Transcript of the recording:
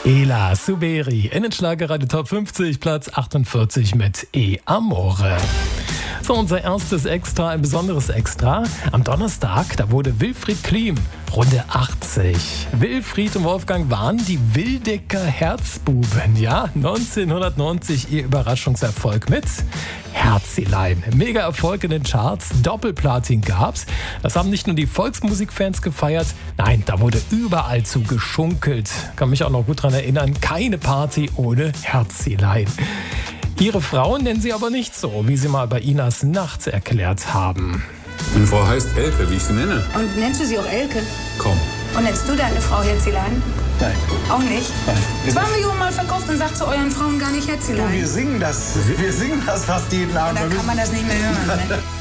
Ela Suberi, Innenschlagerei Top 50, Platz 48 mit E Amore. So, unser erstes Extra, ein besonderes Extra. Am Donnerstag, da wurde Wilfried Klim Runde 80. Wilfried und Wolfgang waren die Wildecker Herzbuben. Ja, 1990 ihr Überraschungserfolg mit Herzilein. Mega Erfolg in den Charts, Doppelplatin gab's. Das haben nicht nur die Volksmusikfans gefeiert, nein, da wurde überall zu geschunkelt. Kann mich auch noch gut daran erinnern, keine Party ohne Herzilein. Ihre Frau nennen sie aber nicht so, wie sie mal bei Inas Nacht erklärt haben. Meine Frau heißt Elke, wie ich sie nenne. Und nennst du sie auch Elke? Komm. Und nennst du deine Frau Herzilein? Nein. Auch nicht? Nein. 2 Millionen Mal verkauft und sagt zu euren Frauen gar nicht Herzilein. Wir singen das fast jeden Abend. Dann kann man das nicht mehr hören. Ne?